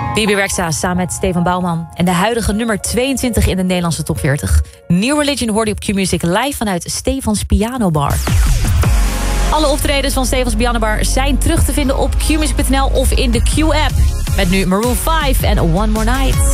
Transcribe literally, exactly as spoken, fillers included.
Bibi Rexha samen met Stefan Bouwman. En de huidige nummer tweeëntwintig in de Nederlandse top veertig. New Religion hoorde je op Q-Music live vanuit Stefans Piano Bar. Alle optredens van Stefans Piano Bar zijn terug te vinden op Q music punt n l of in de Q-app. Met nu Maroon vijf en One More Night.